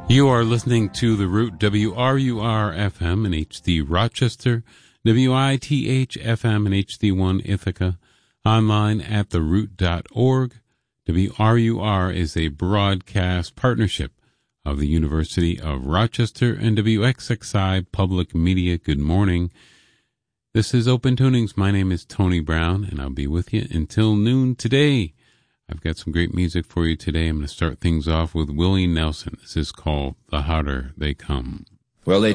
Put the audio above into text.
You are listening to The Root, WRUR-FM in HD Rochester, WITH-FM in HD1 Ithaca, online at theroot.org. WRUR is a broadcast partnership of the University of Rochester and WXXI Public Media. Good morning. This is Open Tunings. My name is Tony Brown, and I'll be with you until noon today. I've got some great music for you today. I'm going to start things off with Willie Nelson. This is called The Hotter They Come. Well, they